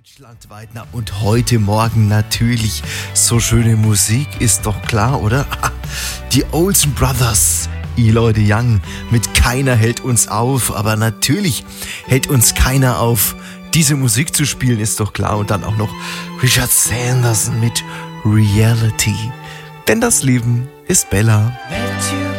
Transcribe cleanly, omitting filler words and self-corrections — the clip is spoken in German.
Deutschlandweit, na und heute Morgen natürlich so schöne Musik, ist doch klar, oder? Die Olsen Brothers, Eloy de Young mit Keiner hält uns auf, aber natürlich hält uns keiner auf, diese Musik zu spielen, ist doch klar. Und dann auch noch Richard Sanderson mit Reality, denn das Leben ist Bella.